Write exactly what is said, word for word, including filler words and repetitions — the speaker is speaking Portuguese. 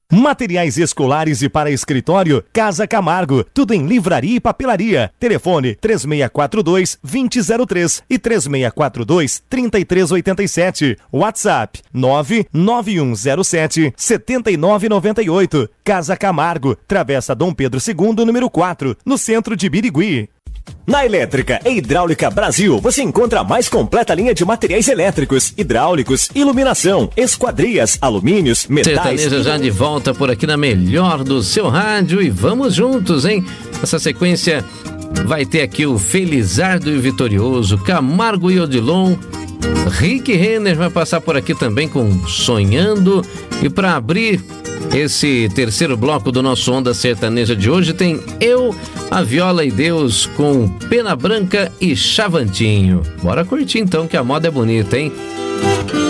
Materiais escolares e para escritório, Casa Camargo. Tudo em livraria e papelaria. Telefone três seis quatro dois, dois zero zero três e três seis quatro dois, três três oito sete. WhatsApp nove nove um zero sete, sete nove nove oito. Casa Camargo, Travessa Dom Pedro segundo, número quatro, no centro de Birigui. Na Elétrica e Hidráulica Brasil, você encontra a mais completa linha de materiais elétricos, hidráulicos, iluminação, esquadrias, alumínios, metais... Sertaneja já de volta por aqui na melhor do seu rádio e vamos juntos, hein? Essa sequência vai ter aqui o Felizardo e o Vitorioso, Camargo e Odilon, Rick Renner vai passar por aqui também com Sonhando. E para abrir esse terceiro bloco do nosso Onda Sertaneja de hoje tem Eu, a Viola e Deus com Pena Branca e Chavantinho. Bora curtir então que a moda é bonita, hein?